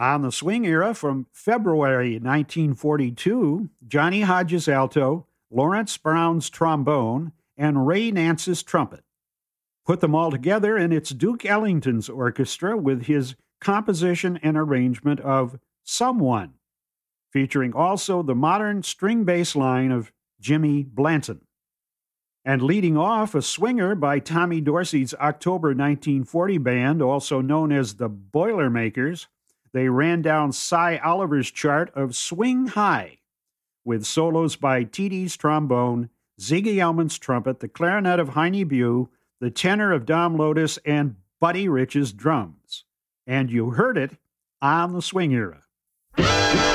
On the swing era from February 1942, Johnny Hodges alto, Lawrence Brown's trombone, and Ray Nance's trumpet. Put them all together, and it's Duke Ellington's orchestra with his composition and arrangement of Someone, featuring also the modern string bass line of Jimmy Blanton. And leading off, a swinger by Tommy Dorsey's October 1940 band, also known as the Boilermakers. They ran down Cy Oliver's chart of Swing High, with solos by T.D.'s trombone, Ziggy Elman's trumpet, the clarinet of Heine Bew, the tenor of Dom Lotus, and Buddy Rich's drums. And you heard it on the Swing Era.